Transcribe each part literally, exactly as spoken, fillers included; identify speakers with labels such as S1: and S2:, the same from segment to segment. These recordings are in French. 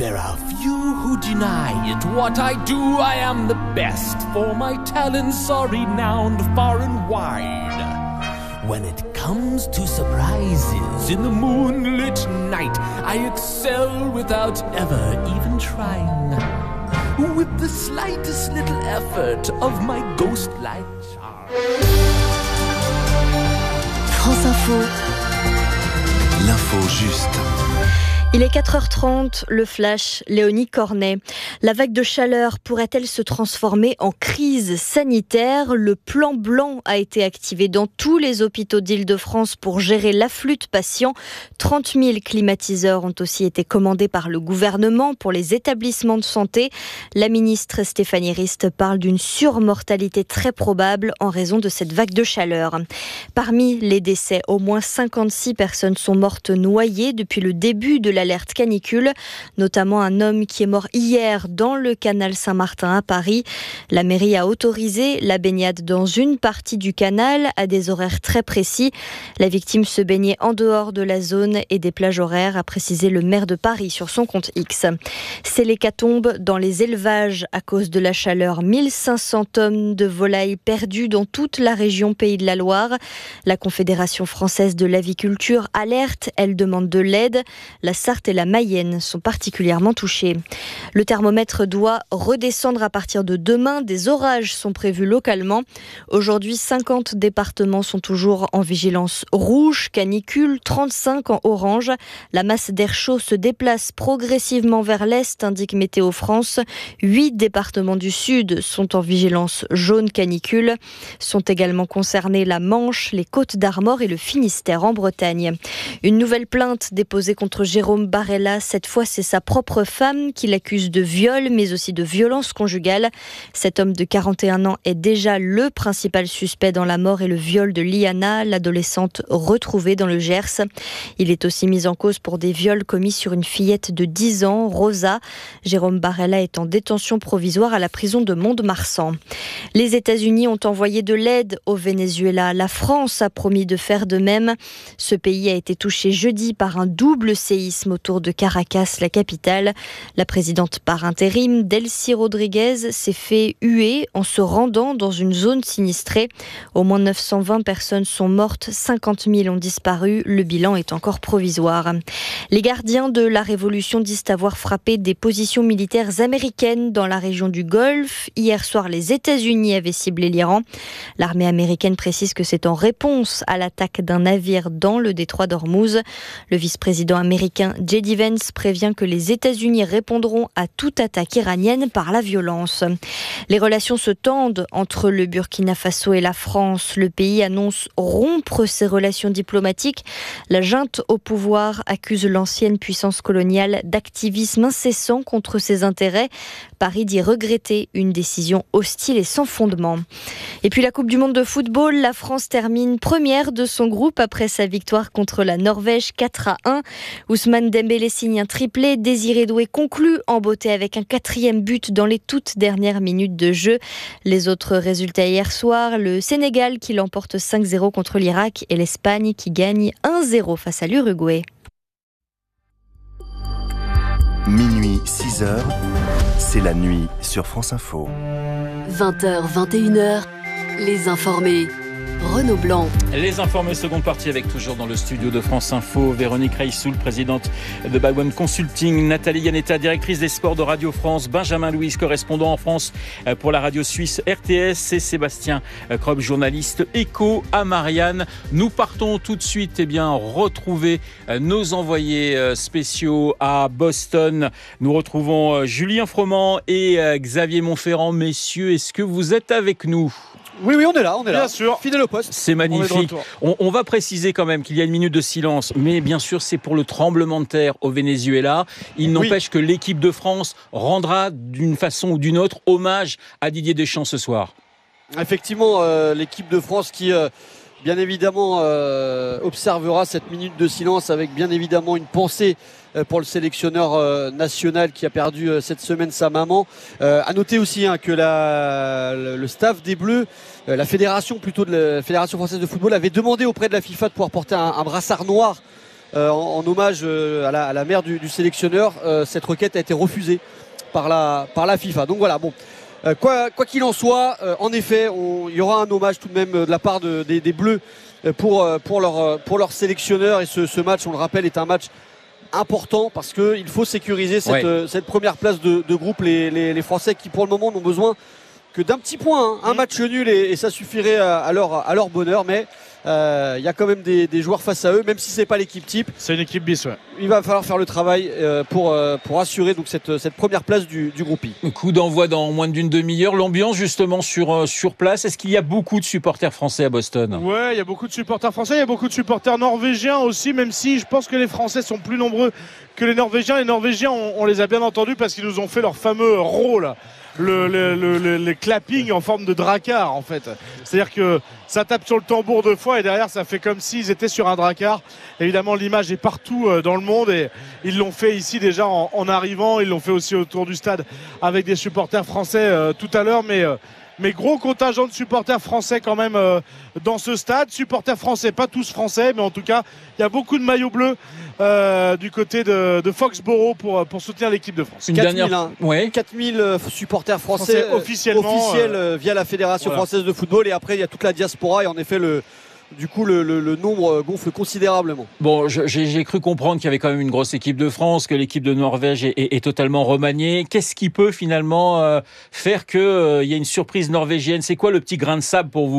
S1: There are few who deny it. What I do, I am the best, for my talents are renowned far and wide. When it comes to surprises in the moonlit night, I excel without ever even trying. With the slightest little effort of my ghost-like charm.
S2: France Info.
S3: L'info juste.
S2: Il est quatre heures trente, le flash, Léonie Cornet. La vague de chaleur pourrait-elle se transformer en crise sanitaire ? Le plan blanc a été activé dans tous les hôpitaux d'Île-de-France pour gérer l'afflux de patients. trente mille climatiseurs ont aussi été commandés par le gouvernement pour les établissements de santé. La ministre Stéphanie Rist parle d'une surmortalité très probable en raison de cette vague de chaleur. Parmi les décès, au moins cinquante-six personnes sont mortes noyées depuis le début de la l'alerte canicule, notamment un homme qui est mort hier dans le canal Saint-Martin à Paris. La mairie a autorisé la baignade dans une partie du canal à des horaires très précis. La victime se baignait en dehors de la zone et des plages horaires, a précisé le maire de Paris sur son compte X. C'est l'hécatombe dans les élevages à cause de la chaleur. mille cinq cents tonnes de volailles perdues dans toute la région Pays de la Loire. La Confédération française de l'aviculture alerte, elle demande de l'aide. La Sarthe et la Mayenne sont particulièrement touchées. Le thermomètre doit redescendre à partir de demain. Des orages sont prévus localement. Aujourd'hui, cinquante départements sont toujours en vigilance rouge, canicule, trente-cinq en orange. La masse d'air chaud se déplace progressivement vers l'est, indique Météo France. Huit départements du sud sont en vigilance jaune canicule. Sont également concernés la Manche, les Côtes-d'Armor et le Finistère en Bretagne. Une nouvelle plainte déposée contre Jérôme Barella. Cette fois, c'est sa propre femme qui l'accuse de viol, mais aussi de violence conjugale. Cet homme de quarante et un ans est déjà le principal suspect dans la mort et le viol de Liana, l'adolescente retrouvée dans le Gers. Il est aussi mis en cause pour des viols commis sur une fillette de dix ans, Rosa. Jérôme Barella est en détention provisoire à la prison de Mont-de-Marsan. Les États-Unis ont envoyé de l'aide au Venezuela. La France a promis de faire de même. Ce pays a été touché jeudi par un double séisme autour de Caracas, la capitale. La présidente par intérim, Delcy Rodriguez, s'est fait huer en se rendant dans une zone sinistrée. Au moins neuf cent vingt personnes sont mortes, cinquante mille ont disparu. Le bilan est encore provisoire. Les gardiens de la Révolution disent avoir frappé des positions militaires américaines dans la région du Golfe. Hier soir, les États-Unis avaient ciblé l'Iran. L'armée américaine précise que c'est en réponse à l'attaque d'un navire dans le détroit d'Ormuz. Le vice-président américain J D Vance prévient que les États-Unis répondront à toute attaque iranienne par la violence. Les relations se tendent entre le Burkina Faso et la France. Le pays annonce rompre ses relations diplomatiques. La junte au pouvoir accuse l'ancienne puissance coloniale d'activisme incessant contre ses intérêts. Paris dit regretter une décision hostile et sans fondement. Et puis la Coupe du Monde de football, la France termine première de son groupe après sa victoire contre la Norvège quatre à un. Ousmane Dembélé signe un triplé. Désiré Doué conclut en beauté avec un quatrième but dans les toutes dernières minutes de jeu. Les autres résultats hier soir, le Sénégal qui l'emporte cinq zéro contre l'Irak et l'Espagne qui gagne un zéro face à l'Uruguay.
S3: Minuit, six heures, c'est la nuit sur France Info.
S4: vingt heures, vingt et une heures, les informés. Renaud Blanc.
S5: Les informés, seconde partie avec toujours dans le studio de France Info, Véronique Reissoul, présidente de Bagwan Consulting, Nathalie Yanetta, directrice des sports de Radio France, Benjamin Louis, correspondant en France pour la radio suisse R T S et Sébastien Kropp, journaliste éco à Marianne. Nous partons tout de suite eh bien, retrouver nos envoyés spéciaux à Boston. Nous retrouvons Julien Froment et Xavier Montferrand. Messieurs, est-ce que vous êtes avec nous ?
S6: Oui, oui, on est là, on est là.
S7: Bien sûr.
S6: Fidèle au poste.
S5: C'est magnifique. On, on va préciser quand même qu'il y a une minute de silence, mais bien sûr, c'est pour le tremblement de terre au Venezuela. Il oui. n'empêche que l'équipe de France rendra d'une façon ou d'une autre hommage à Didier Deschamps ce soir.
S6: Effectivement, euh, l'équipe de France qui, euh, bien évidemment, euh, observera cette minute de silence avec bien évidemment une pensée pour le sélectionneur euh, national qui a perdu euh, cette semaine sa maman. Euh, à noter aussi hein, que la, le, le staff des Bleus, euh, la fédération plutôt de la Fédération française de football avait demandé auprès de la FIFA de pouvoir porter un, un brassard noir euh, en, en hommage euh, à, la, à la mère du, du sélectionneur. Euh, cette requête a été refusée par la, par la FIFA. Donc voilà, bon. Euh, quoi, quoi qu'il en soit, euh, en effet, on, il y aura un hommage tout de même euh, de la part de, des, des Bleus euh, pour, euh, pour, leur, euh, pour leur sélectionneur. Et ce, ce match, on le rappelle, est un match important parce qu'il faut sécuriser cette, ouais. euh, cette première place de, de groupe. Les, les, les Français qui, pour le moment, n'ont besoin que d'un petit point, hein, un mmh. match nul et, et ça suffirait à, à, leur, à leur bonheur. Mais il euh, y a quand même des, des joueurs face à eux, même si c'est pas l'équipe type.
S7: C'est une équipe bis, ouais.
S6: Il va falloir faire le travail euh, pour, euh, pour assurer donc cette, cette première place du, du groupe I.
S5: Coup d'envoi dans moins d'une demi-heure. L'ambiance justement sur, euh, sur place. Est-ce qu'il y a beaucoup de supporters français à Boston ?
S7: Ouais, il y a beaucoup de supporters français. Il y a beaucoup de supporters norvégiens aussi, même si je pense que les Français sont plus nombreux que les Norvégiens. Les Norvégiens, on, on les a bien entendus parce qu'ils nous ont fait leur fameux rôle. Le, le, le, le, le clapping en forme de dracard en fait, c'est-à-dire que ça tape sur le tambour deux fois et derrière ça fait comme s'ils étaient sur un dracard. Évidemment l'image est partout dans le monde et ils l'ont fait ici déjà en, en arrivant, ils l'ont fait aussi autour du stade avec des supporters français euh, tout à l'heure, mais euh, mais gros contingent de supporters français quand même euh, dans ce stade. Supporters français, pas tous français, mais en tout cas, il y a beaucoup de maillots bleus euh, du côté de, de Foxborough pour, pour soutenir l'équipe de France.
S6: Une quatre mille, dernière... hein. ouais. quatre mille supporters français, français
S7: officiellement
S6: officiels euh, via la Fédération voilà. française de football. Et après, il y a toute la diaspora et en effet, le... Du coup, le, le, le nombre gonfle considérablement.
S5: Bon, je, j'ai, j'ai cru comprendre qu'il y avait quand même une grosse équipe de France, que l'équipe de Norvège est, est, est totalement remaniée. Qu'est-ce qui peut finalement euh, faire qu'il euh, y ait une surprise norvégienne ? C'est quoi le petit grain de sable pour vous ?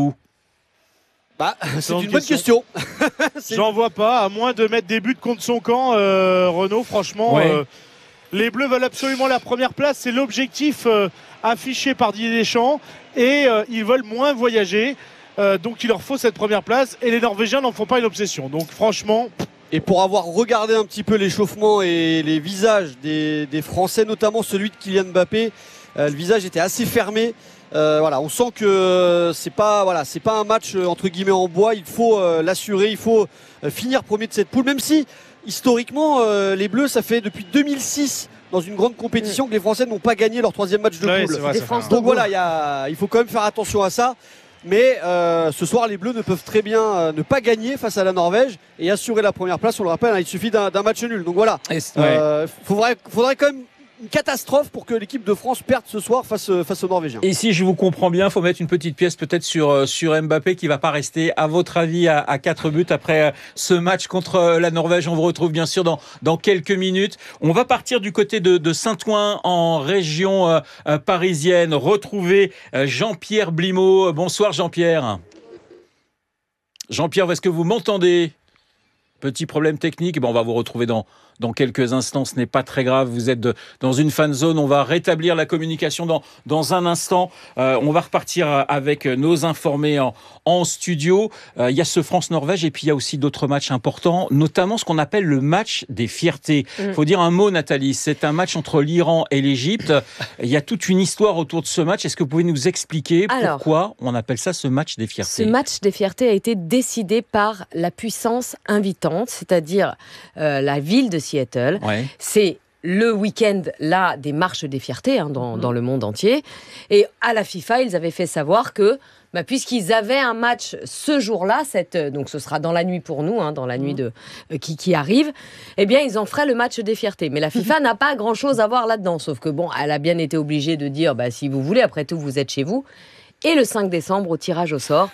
S6: Bah, c'est une bonne question.
S7: question. J'en vois pas, à moins de mettre des buts contre son camp, euh, Renaud, franchement. Ouais. Euh, les Bleus veulent absolument la première place. C'est l'objectif euh, affiché par Didier Deschamps. Et euh, ils veulent moins voyager. Euh, donc il leur faut cette première place et les Norvégiens n'en font pas une obsession. Donc franchement...
S6: Et pour avoir regardé un petit peu l'échauffement et les visages des, des Français, notamment celui de Kylian Mbappé, euh, le visage était assez fermé. Euh, voilà, on sent que euh, c'est pas voilà, c'est pas un match euh, entre guillemets en bois. Il faut euh, l'assurer, il faut euh, finir premier de cette poule. Même si historiquement euh, les Bleus, ça fait depuis deux mille six dans une grande compétition mmh. que les Français n'ont pas gagné leur troisième match de
S7: ouais,
S6: poule.
S7: Vrai,
S6: Donc voilà, y a, il faut quand même faire attention à ça. Mais euh, ce soir, les Bleus ne peuvent très bien euh, ne pas gagner face à la Norvège et assurer la première place. On le rappelle, hein, il suffit d'un, d'un match nul. Donc voilà, il euh, faudrait, faudrait quand même une catastrophe pour que l'équipe de France perde ce soir face, face aux Norvégiens.
S5: Et si je vous comprends bien, il faut mettre une petite pièce peut-être sur, sur Mbappé qui ne va pas rester, à votre avis, à, à quatre buts après ce match contre la Norvège. On vous retrouve bien sûr dans, dans quelques minutes. On va partir du côté de, de Saint-Ouen en région euh, parisienne. Retrouver euh, Jean-Pierre Blimaud. Bonsoir Jean-Pierre. Jean-Pierre, est-ce que vous m'entendez ? Petit problème technique. Bon, on va vous retrouver dans, dans quelques instants. Ce n'est pas très grave. Vous êtes de, dans une fan zone. On va rétablir la communication dans, dans un instant. Euh, on va repartir avec nos informés en, en studio. Euh, il y a ce France-Norvège et puis il y a aussi d'autres matchs importants, notamment ce qu'on appelle le match des fiertés. Il mmh. faut dire un mot, Nathalie. C'est un match entre l'Iran et l'Égypte. Il y a toute une histoire autour de ce match. Est-ce que vous pouvez nous expliquer Alors, pourquoi on appelle ça ce match des fiertés ?
S8: Ce match des fiertés a été décidé par la puissance invitante, c'est-à-dire euh, la ville de Seattle. Ouais. C'est le week-end là des marches des fiertés hein, dans, mmh. dans le monde entier. Et à la FIFA, ils avaient fait savoir que bah, puisqu'ils avaient un match ce jour-là, cette, donc ce sera dans la nuit pour nous, hein, dans la mmh. nuit de, euh, qui, qui arrive, eh bien ils en feraient le match des fiertés. Mais la FIFA n'a pas grand-chose à voir là-dedans, sauf que bon, elle a bien été obligée de dire bah, si vous voulez, après tout, vous êtes chez vous. Et le cinq décembre, au tirage au sort,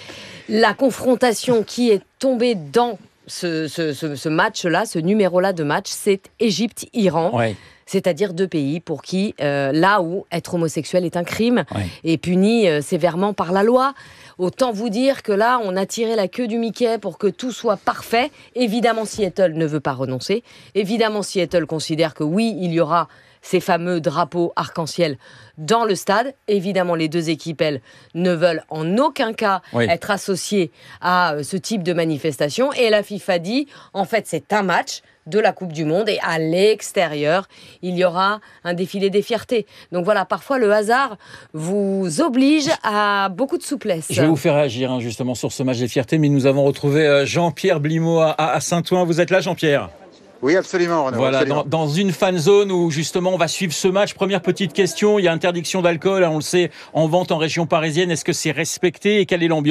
S8: la confrontation qui est tombée dans Ce, ce, ce, ce match-là, ce numéro-là de match, c'est Égypte-Iran. Ouais. C'est-à-dire deux pays pour qui, euh, là où être homosexuel est un crime, ouais. est puni euh, sévèrement par la loi. Autant vous dire que là, on a tiré la queue du Mickey pour que tout soit parfait. Évidemment, Seattle ne veut pas renoncer. Évidemment, Seattle considère que oui, il y aura ces fameux drapeaux arc-en-ciel dans le stade. Évidemment, les deux équipes, elles, ne veulent en aucun cas oui. être associées à ce type de manifestation. Et la FIFA dit, en fait, c'est un match de la Coupe du Monde et à l'extérieur, il y aura un défilé des fiertés. Donc voilà, parfois le hasard vous oblige à beaucoup de souplesse.
S5: Je vais vous faire réagir hein, justement sur ce match des fiertés, mais nous avons retrouvé Jean-Pierre Blimaud à, à Saint-Ouen. Vous êtes là, Jean-Pierre ?
S9: Oui, absolument. Renaud,
S5: voilà,
S9: absolument.
S5: Dans, dans une fan zone où justement on va suivre ce match. Première petite question, il y a interdiction d'alcool, hein, on le sait, en vente en région parisienne. Est-ce que c'est respecté et quelle est l'ambiance ?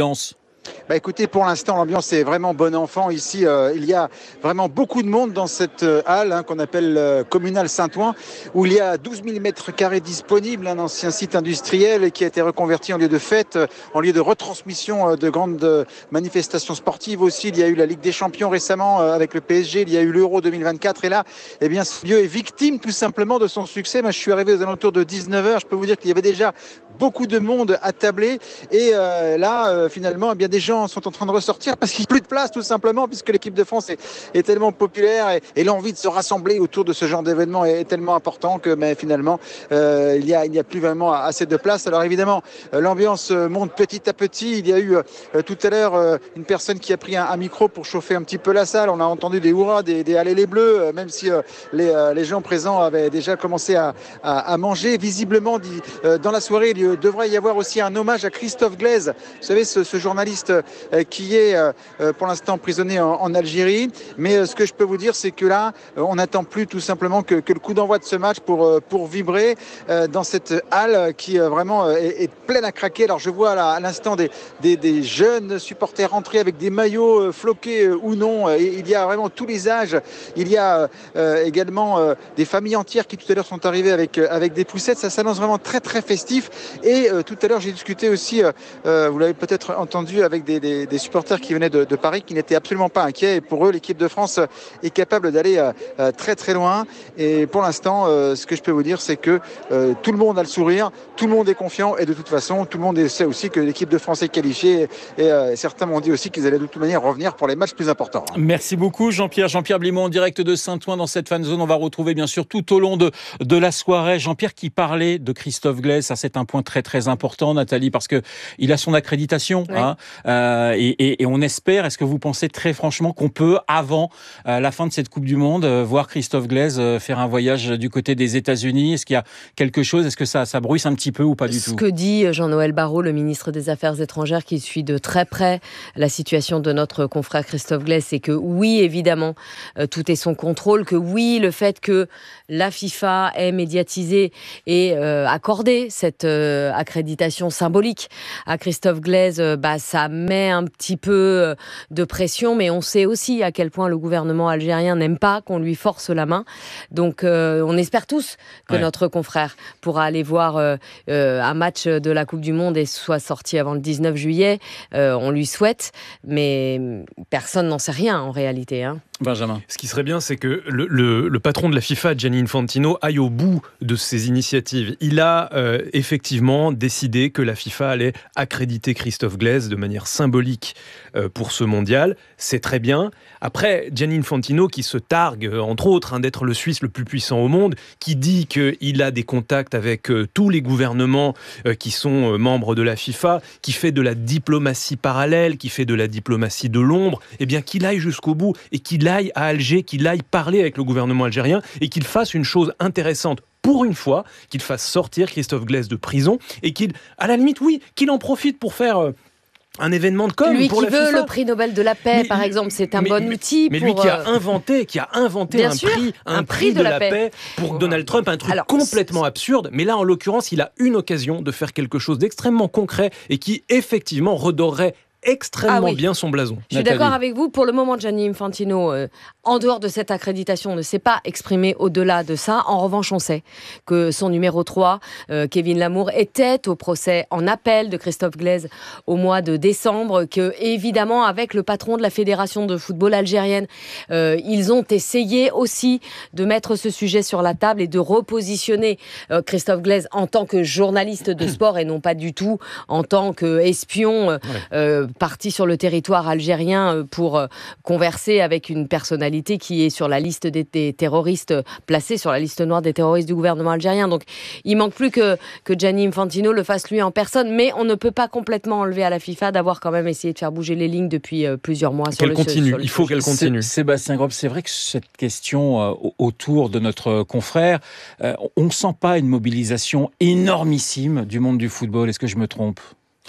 S9: Bah écoutez, pour l'instant, l'ambiance est vraiment bon enfant. Ici, euh, il y a vraiment beaucoup de monde dans cette euh, halle hein, qu'on appelle euh, Communale Saint-Ouen, où il y a douze mille mètres carrés disponibles, un ancien site industriel qui a été reconverti en lieu de fête, euh, en lieu de retransmission euh, de grandes euh, manifestations sportives aussi. Il y a eu la Ligue des Champions récemment euh, avec le P S G, il y a eu l'Euro deux mille vingt-quatre et là, eh bien, ce lieu est victime tout simplement de son succès. Moi, je suis arrivé aux alentours de dix-neuf heures. Je peux vous dire qu'il y avait déjà beaucoup de monde attablé et euh, là, euh, finalement, eh bien, des gens sont en train de ressortir parce qu'il n'y a plus de place tout simplement puisque l'équipe de France est, est tellement populaire et, et l'envie de se rassembler autour de ce genre d'événement est, est tellement important que mais finalement euh, il y a il n'y a plus vraiment assez de place. Alors évidemment euh, l'ambiance monte petit à petit. Il y a eu euh, tout à l'heure euh, une personne qui a pris un, un micro pour chauffer un petit peu la salle. On a entendu des hurrahs, des, des allez les bleus, euh, même si euh, les, euh, les gens présents avaient déjà commencé à, à, à manger. Visiblement dit, euh, dans la soirée il devrait y avoir aussi un hommage à Christophe Glaise. Vous savez ce, ce journaliste euh, qui est euh, pour l'instant emprisonné en, en Algérie. Mais euh, ce que je peux vous dire, c'est que là, euh, on n'attend plus tout simplement que, que le coup d'envoi de ce match pour, euh, pour vibrer euh, dans cette halle qui euh, vraiment euh, est, est pleine à craquer. Alors je vois là, à l'instant des, des, des jeunes supporters rentrer avec des maillots euh, floqués euh, ou non. Et il y a vraiment tous les âges. Il y a euh, également euh, des familles entières qui tout à l'heure sont arrivées avec, euh, avec des poussettes. Ça s'annonce vraiment très très festif. Et euh, tout à l'heure, j'ai discuté aussi, euh, vous l'avez peut-être entendu, avec des, des, des supporters qui venaient de, de Paris, qui n'étaient absolument pas inquiets. Et pour eux, l'équipe de France est capable d'aller euh, très très loin. Et pour l'instant, euh, ce que je peux vous dire, c'est que euh, tout le monde a le sourire, tout le monde est confiant. Et de toute façon, tout le monde sait aussi que l'équipe de France est qualifiée. Et euh, certains m'ont dit aussi qu'ils allaient de toute manière revenir pour les matchs plus importants.
S5: Merci beaucoup Jean-Pierre. Jean-Pierre Blimont en direct de Saint-Ouen dans cette fan zone. On va retrouver bien sûr tout au long de, de la soirée Jean-Pierre qui parlait de Christophe Glaise. Ça, c'est un point très très important, Nathalie, parce que il a son accréditation. Oui. Hein, euh, et, et, et on espère, est-ce que vous pensez très franchement qu'on peut, avant euh, la fin de cette Coupe du Monde, euh, voir Christophe Glaise euh, faire un voyage du côté des États-Unis? Est-ce qu'il y a quelque chose? Est-ce que ça, ça bruisse un petit peu ou pas du
S8: Ce
S5: tout?
S8: Ce que dit Jean-Noël Barrot, le ministre des Affaires étrangères, qui suit de très près la situation de notre confrère Christophe Glaise, c'est que oui, évidemment, euh, tout est son contrôle, que oui, le fait que la FIFA ait médiatisé et euh, accordé cette euh, accréditation symbolique à Christophe Glaise, euh, bah, ça met un petit peu de pression, mais on sait aussi à quel point le gouvernement algérien n'aime pas qu'on lui force la main. Donc euh, on espère tous que ouais. notre confrère pourra aller voir euh, euh, un match de la Coupe du Monde et soit sorti avant le dix-neuf juillet. Euh, on lui souhaite, mais personne n'en sait rien en réalité. Hein.
S5: Benjamin.
S10: Ce qui serait bien, c'est que le, le, le patron de la FIFA, Gianni Infantino, aille au bout de ses initiatives. Il a euh, effectivement décidé que la FIFA allait accréditer Christophe Glaise de manière symbolique euh, pour ce mondial. C'est très bien. Après, Gianni Infantino, qui se targue, entre autres, hein, d'être le Suisse le plus puissant au monde, qui dit qu'il a des contacts avec euh, tous les gouvernements euh, qui sont euh, membres de la FIFA, qui fait de la diplomatie parallèle, qui fait de la diplomatie de l'ombre, eh bien qu'il aille jusqu'au bout et qu'il aille à Alger, qu'il aille parler avec le gouvernement algérien et qu'il fasse une chose intéressante pour une fois, qu'il fasse sortir Christophe Glaise de prison et qu'il, à la limite, oui, qu'il en profite pour faire euh, un événement de com
S8: lui
S10: pour
S8: qui
S10: la
S8: veut
S10: FIFA.
S8: Le prix Nobel de la paix,
S10: mais,
S8: par exemple, c'est un
S10: mais,
S8: bon
S10: mais,
S8: outil.
S10: Mais
S8: pour
S10: lui qui a inventé, qui a inventé un
S8: sûr,
S10: prix, un,
S8: un
S10: prix, prix de, de la, paix, paix pour Donald Trump, un truc Alors, complètement c'est... absurde. Mais là, en l'occurrence, il a une occasion de faire quelque chose d'extrêmement concret et qui effectivement redorerait extrêmement ah oui. bien son blason.
S8: Je suis Nathalie. d'accord avec vous. Pour le moment, Gianni Infantino, euh, en dehors de cette accréditation, ne s'est pas exprimé au-delà de ça. En revanche, on sait que son numéro trois, euh, Kevin Lamour, était au procès en appel de Christophe Glaise au mois de décembre, que évidemment, avec le patron de la Fédération de football algérienne, euh, ils ont essayé aussi de mettre ce sujet sur la table et de repositionner euh, Christophe Glaise en tant que journaliste de sport et non pas du tout en tant qu'espion euh, ouais. euh, parti sur le territoire algérien pour converser avec une personnalité qui est sur la liste des, des terroristes, placée sur la liste noire des terroristes du gouvernement algérien. Donc il manque plus que, que Gianni Infantino le fasse lui en personne, mais on ne peut pas complètement enlever à la FIFA d'avoir quand même essayé de faire bouger les lignes depuis plusieurs mois. Sur
S10: qu'elle
S8: le,
S10: continue,
S8: sur le
S10: il faut
S8: sujet.
S10: qu'elle continue.
S5: Sébastien Grob, c'est vrai que cette question euh, autour de notre confrère, euh, on ne sent pas une mobilisation énormissime du monde du football. Est-ce que je me trompe ?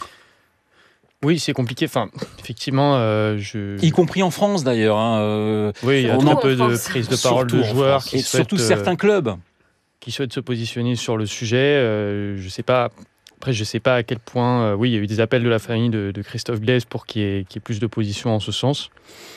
S11: Oui, c'est compliqué. Enfin, effectivement, euh, je...
S5: y compris en France d'ailleurs. Hein, euh,
S11: oui, il y a un peu de prise de parole de joueurs qui
S5: et
S11: souhaitent,
S5: surtout certains clubs
S11: qui souhaitent se positionner sur le sujet. Euh, je ne sais pas Après, je ne sais pas à quel point... Euh, oui, il y a eu des appels de la famille de, de Christophe Glaise pour qu'il y ait, qu'il y ait plus de position en ce sens.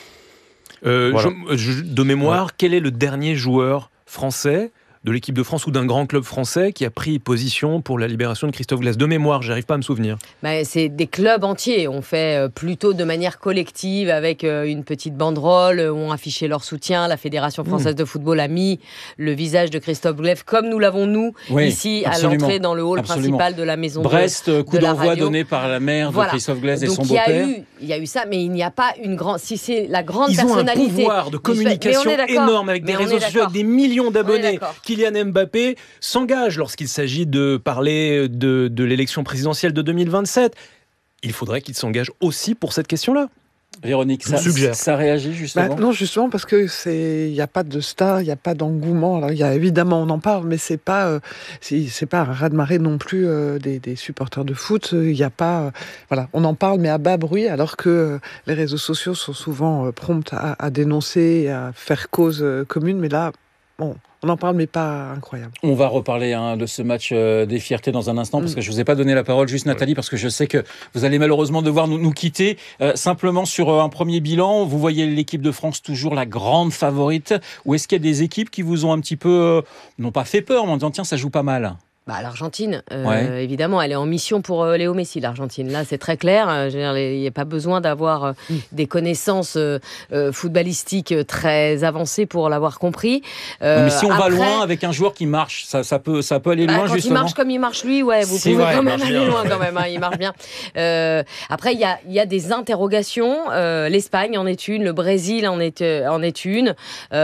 S10: Euh, voilà. je, je, de mémoire, ouais. Quel est le dernier joueur français de l'équipe de France ou d'un grand club français qui a pris position pour la libération de Christophe Glaise? De mémoire, j'arrive pas à me souvenir.
S8: Bah, c'est des clubs entiers. On fait plutôt de manière collective avec une petite banderole où on affichait leur soutien. La Fédération française mmh. de football a mis le visage de Christophe Glaise, comme nous l'avons nous, oui, ici absolument. à l'entrée dans le hall absolument. principal de la maison
S5: Brest,
S8: de,
S5: coup
S8: de
S5: d'envoi donné par la mère voilà. de Christophe Glaise et
S8: Donc,
S5: son beau-père.
S8: Il y a eu ça, mais il n'y a pas une grande... Si c'est la grande
S10: Ils
S8: personnalité...
S10: Ils ont un pouvoir de communication énorme avec des réseaux sociaux, avec des millions d'abonnés. Kylian Mbappé s'engage lorsqu'il s'agit de parler de, de l'élection présidentielle de deux mille vingt-sept. Il faudrait qu'il s'engage aussi pour cette question-là.
S5: Véronique, ça, ça réagit justement
S12: bah, Non, justement, parce que c'est, il n'y a pas de star, il n'y a pas d'engouement. Alors, il y a évidemment, on en parle, mais c'est pas, euh, c'est, c'est pas un raz-de-marée non plus euh, des, des supporters de foot. Il n'y a pas, euh, voilà, on en parle, mais à bas bruit, alors que euh, les réseaux sociaux sont souvent euh, prompts à, à dénoncer, à faire cause euh, commune. Mais là, bon. On en parle, mais pas incroyable.
S5: On va reparler hein, de ce match euh, des fiertés dans un instant, parce que je ne vous ai pas donné la parole, juste Nathalie, parce que je sais que vous allez malheureusement devoir nous, nous quitter. Euh, simplement sur euh, un premier bilan, vous voyez l'équipe de France toujours la grande favorite, ou est-ce qu'il y a des équipes qui vous ont un petit peu, euh, non pas fait peur, mais en disant tiens, ça joue pas mal?
S8: Bah, l'Argentine, euh,
S5: ouais.
S8: évidemment, elle est en mission pour euh, Léo Messi, l'Argentine. Là, c'est très clair. Euh, il n'y a pas besoin d'avoir euh, mm. des connaissances euh, euh, footballistiques très avancées pour l'avoir compris.
S5: Euh, mais si on après, va loin avec un joueur qui marche, ça, ça, peut, ça peut aller
S8: bah,
S5: loin,
S8: quand
S5: justement.
S8: Quand il marche comme il marche lui, ouais, vous c'est pouvez vrai, quand même aller bien. loin quand même. Hein, il marche bien. Euh, après, il y a, y a des interrogations. Euh, L'Espagne en est une, le Brésil en est, euh, en est une.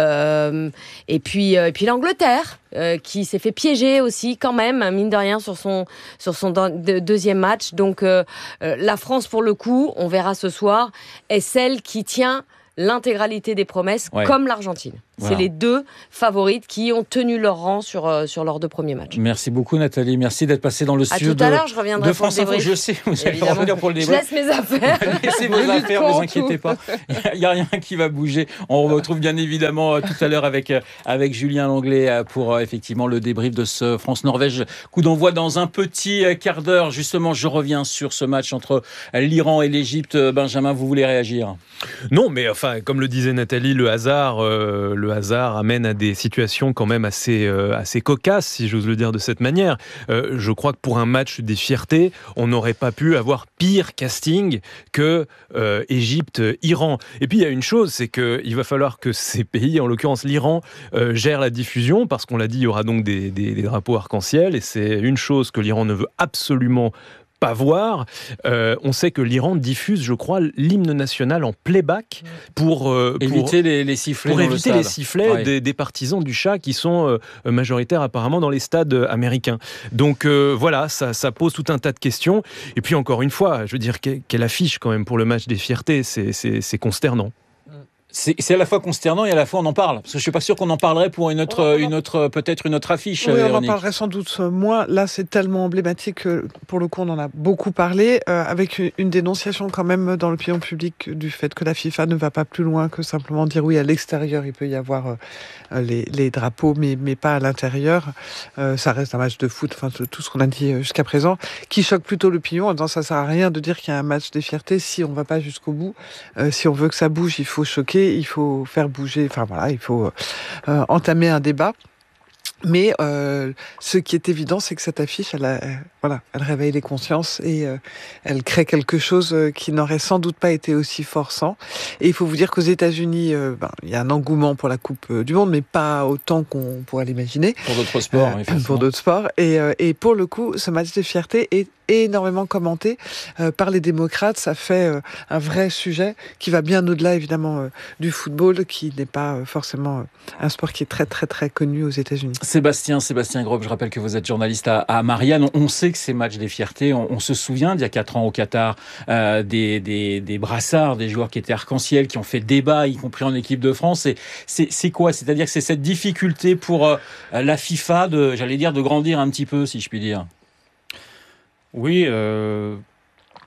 S8: Euh, et puis, euh, et puis l'Angleterre. Euh, qui s'est fait piéger aussi quand même, mine de rien, sur son, sur son de, deuxième match. Donc euh, euh, la France, pour le coup, on verra ce soir, est celle qui tient l'intégralité des promesses, ouais. comme l'Argentine. Voilà. C'est les deux favorites qui ont tenu leur rang sur, euh, sur leurs deux premiers matchs.
S5: Merci beaucoup Nathalie, merci d'être passée dans le studio
S8: de, je reviendrai
S5: de France
S8: pour le
S5: Info. Je sais, vous allez revenir pour le débrief.
S8: Je laisse mes affaires.
S5: Laissez vos affaires, ne vous inquiétez pas. Il n'y a, a rien qui va bouger. On retrouve bien évidemment euh, tout à l'heure avec, euh, avec Julien Langlais euh, pour euh, effectivement le débrief de ce France-Norvège. Coup d'envoi dans un petit euh, quart d'heure. Justement, je reviens sur ce match entre euh, l'Iran et l'Égypte. Benjamin, vous voulez réagir?
S10: Non, mais enfin, comme le disait Nathalie, le hasard, euh, le hasard amène à des situations quand même assez, euh, assez cocasses, si j'ose le dire de cette manière. Euh, je crois que pour un match des fiertés, on n'aurait pas pu avoir pire casting que euh, Égypte-Iran. Et puis il y a une chose, c'est qu'il va falloir que ces pays, en l'occurrence l'Iran, euh, gèrent la diffusion, parce qu'on l'a dit, il y aura donc des, des, des drapeaux arc-en-ciel, et c'est une chose que l'Iran ne veut absolument pas voir. Euh, on sait que l'Iran diffuse, je crois, l'hymne national en playback pour, euh, pour
S5: éviter les, les sifflets,
S10: pour
S5: dans
S10: éviter
S5: le
S10: les sifflets ouais. des, des partisans du Shah qui sont euh, majoritaires apparemment dans les stades américains. Donc euh, voilà, ça, ça pose tout un tas de questions. Et puis encore une fois, je veux dire, quelle affiche quand même pour le match des fiertés, c'est, c'est, c'est consternant.
S5: C'est, c'est à la fois consternant et à la fois on en parle. Parce que je suis pas sûr qu'on en parlerait pour une autre,
S12: on,
S5: une autre, peut-être une autre affiche.
S12: Oui,
S5: Véronique.
S12: On en parlerait sans doute moins. Là, c'est tellement emblématique que, pour le coup, on en a beaucoup parlé, euh, avec une dénonciation quand même dans l'opinion publique du fait que la FIFA ne va pas plus loin que simplement dire oui, à l'extérieur, il peut y avoir euh, les, les drapeaux, mais, mais pas à l'intérieur. Euh, ça reste un match de foot, enfin, tout ce qu'on a dit jusqu'à présent, qui choque plutôt l'opinion en disant ça sert à rien de dire qu'il y a un match des fiertés si on va pas jusqu'au bout. Euh, si on veut que ça bouge, il faut choquer. Il faut faire bouger, enfin voilà, il faut euh, entamer un débat. Mais euh, ce qui est évident, c'est que cette affiche, elle, a, euh, voilà, elle réveille les consciences et euh, elle crée quelque chose qui n'aurait sans doute pas été aussi fort sans. Et il faut vous dire qu'aux États-Unis, euh, ben, il y a un engouement pour la Coupe du Monde, mais pas autant qu'on pourrait l'imaginer.
S5: Pour d'autres sports,
S12: euh, Pour d'autres sports. Et, euh, et pour le coup, ce match de fierté est énormément commenté euh, par les démocrates. Ça fait euh, un vrai sujet qui va bien au-delà, évidemment, euh, du football, qui n'est pas euh, forcément euh, un sport qui est très, très, très connu aux États-Unis.
S5: Sébastien, Sébastien Grob, je rappelle que vous êtes journaliste à, à Marianne. On sait que ces matchs des fiertés, on, on se souvient d'il y a quatre ans au Qatar, euh, des, des, des brassards, des joueurs qui étaient arc-en-ciel, qui ont fait débat, y compris en équipe de France. Et c'est, c'est quoi? C'est-à-dire que c'est cette difficulté pour euh, la FIFA de, j'allais dire, de grandir un petit peu, si je puis dire.
S11: Oui, euh,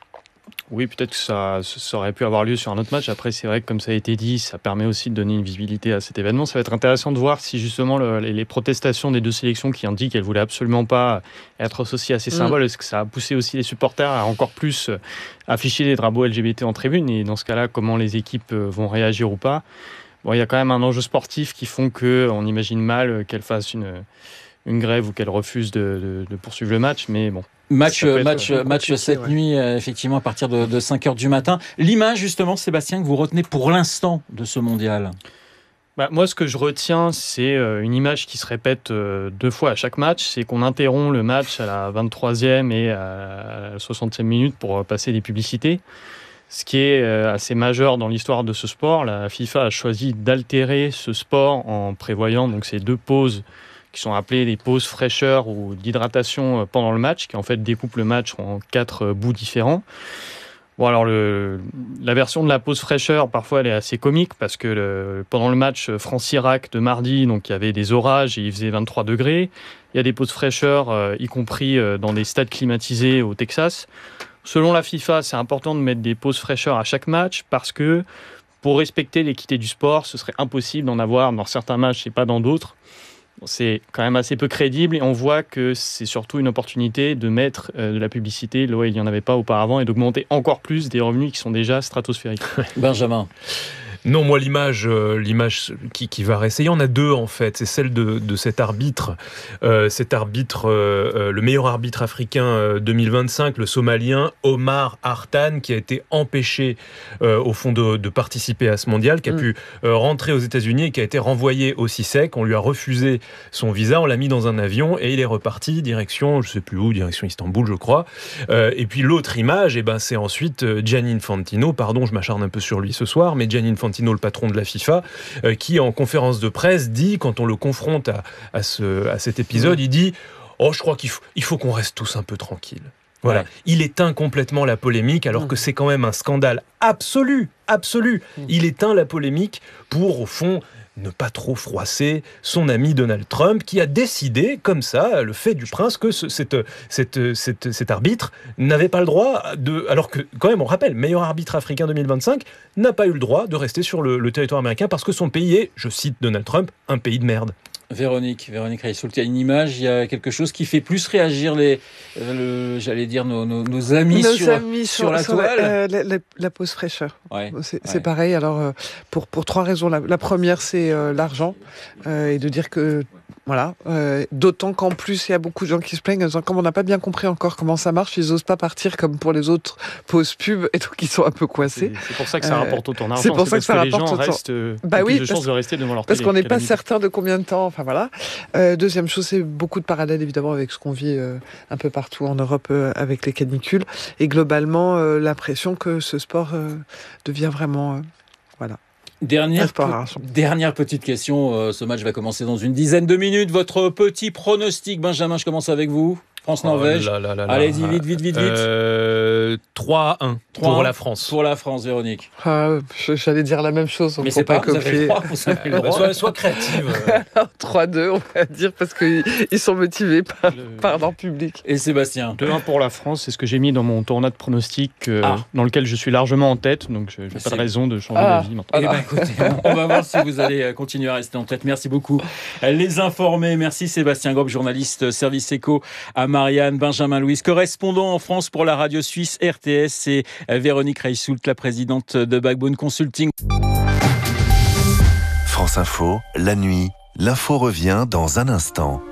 S11: Oui, peut-être que ça, ça aurait pu avoir lieu sur un autre match. Après, c'est vrai que comme ça a été dit, ça permet aussi de donner une visibilité à cet événement. Ça va être intéressant de voir si justement le, les, les protestations des deux sélections qui indiquent qu'elles ne voulaient absolument pas être associées à ces symboles, mmh. est-ce que ça a poussé aussi les supporters à encore plus afficher les drapeaux L G B T en tribune? Et dans ce cas-là, comment les équipes vont réagir ou pas? Bon, il y a quand même un enjeu sportif qui font qu'on imagine mal qu'elles fassent une, une grève ou qu'elles refusent de, de, de poursuivre le match, mais bon.
S5: Match, match, match cette ouais. nuit, euh, effectivement, à partir de, de cinq heures du matin. L'image, justement, Sébastien, que vous retenez pour l'instant de ce mondial?
S11: Bah, moi, ce que je retiens, c'est euh, une image qui se répète euh, deux fois à chaque match. C'est qu'on interrompt le match à la vingt-troisième et à la soixantième minute pour euh, passer des publicités. Ce qui est euh, assez majeur dans l'histoire de ce sport. La FIFA a choisi d'altérer ce sport en prévoyant donc, ces deux pauses qui sont appelées des pauses fraîcheur ou d'hydratation pendant le match, qui en fait découpent le match en quatre bouts différents. Bon, alors le, la version de la pause fraîcheur, parfois elle est assez comique, parce que le, pendant le match France-Irak de mardi, donc il y avait des orages et il faisait vingt-trois degrés. Il y a des pauses fraîcheur, euh, y compris euh, dans des stades climatisés au Texas. Selon la FIFA, c'est important de mettre des pauses fraîcheur à chaque match, parce que pour respecter l'équité du sport, ce serait impossible d'en avoir dans certains matchs et pas dans d'autres. C'est quand même assez peu crédible et on voit que c'est surtout une opportunité de mettre euh, de la publicité là où il n'y en avait pas auparavant et d'augmenter encore plus des revenus qui sont déjà stratosphériques.
S5: Benjamin.
S10: Non, moi, l'image, euh, l'image qui, qui va rester, il y en a deux en fait. C'est celle de, de cet arbitre, euh, cet arbitre, euh, le meilleur arbitre africain euh, deux mille vingt-cinq, le Somalien Omar Hartan, qui a été empêché euh, au fond de, de participer à ce mondial, qui a mmh. pu euh, rentrer aux États-Unis et qui a été renvoyé au C I S E C. On lui a refusé son visa, on l'a mis dans un avion et il est reparti direction, je sais plus où, direction Istanbul, je crois. Euh, et puis l'autre image, eh ben, c'est ensuite Gianni Infantino. Pardon, je m'acharne un peu sur lui ce soir, mais Gianni Infantino, le patron de la FIFA, euh, qui en conférence de presse dit, quand on le confronte à, à, ce, à cet épisode, mmh. il dit « Oh, je crois qu'il faut, il faut qu'on reste tous un peu tranquilles ». Voilà. Ouais. Il éteint complètement la polémique, alors mmh. que c'est quand même un scandale absolu, absolu. Mmh. Il éteint la polémique pour, au fond, ne pas trop froisser son ami Donald Trump, qui a décidé, comme ça, le fait du prince, que ce, cette, cette, cette, cet arbitre n'avait pas le droit de... Alors que, quand même, on rappelle, meilleur arbitre africain deux mille vingt-cinq, n'a pas eu le droit de rester sur le, le territoire américain parce que son pays est, je cite Donald Trump, un pays de merde.
S5: Véronique, Véronique Reissoult, il y a une image, il y a quelque chose qui fait plus réagir les, le, j'allais dire nos, nos, nos amis,
S12: nos
S5: sur,
S12: amis
S5: sur,
S12: sur
S5: la
S12: sur
S5: toile.
S12: La, la, la, la pause fraîcheur.
S5: Ouais,
S12: c'est,
S5: ouais.
S12: c'est pareil. Alors pour pour trois raisons. La, la première, c'est euh, l'argent euh, et de dire que voilà. Euh, d'autant qu'en plus, il y a beaucoup de gens qui se plaignent en disant comme on n'a pas bien compris encore comment ça marche, ils n'osent pas partir comme pour les autres pauses pub et donc ils sont un peu coincés.
S11: C'est, c'est pour ça que ça euh, rapporte autant d'argent.
S12: C'est pour ça que ça
S11: que
S12: rapporte
S11: les gens
S12: autant.
S11: Restent, euh,
S12: bah oui,
S11: plus de
S12: parce,
S11: chances de rester devant leur
S12: parce
S11: télé.
S12: Parce qu'on n'est pas certain de combien de temps. Enfin voilà. Euh, deuxième chose, c'est beaucoup de parallèles évidemment avec ce qu'on vit euh, un peu partout en Europe euh, avec les canicules et globalement euh, l'impression que ce sport euh, devient vraiment euh, voilà.
S5: Dernière, pe- dernière petite question, euh, ce match va commencer dans une dizaine de minutes. Votre petit pronostic, Benjamin, je commence avec vous. France-Norvège.
S10: Oh là là là là.
S5: Allez-y, vite, vite, vite, vite.
S10: Euh, trois à un pour
S5: un
S10: la France.
S5: Pour la France, Véronique.
S12: Ah, j'allais dire la même chose.
S5: Mais c'est pas, pas vous avez le droit, vous avez le droit.
S10: Sois, sois créative.
S12: trois deux, on va dire, parce qu'ils sont motivés par, le... par leur public.
S5: Et Sébastien?
S11: deux un pour la France, c'est ce que j'ai mis dans mon tournoi de pronostic, euh, ah. dans lequel je suis largement en tête, donc je n'ai pas de raison de changer ah. d'avis maintenant.
S5: Eh ben, écoutez, on va voir si vous allez continuer à rester en tête. Merci beaucoup. Les informés, merci Sébastien Grob, journaliste service éco à Marianne, Benjamin Louis, correspondant en France pour la radio suisse R T S, et Véronique Reissoult, la présidente de Backbone Consulting.
S3: France Info, la nuit, l'info revient dans un instant.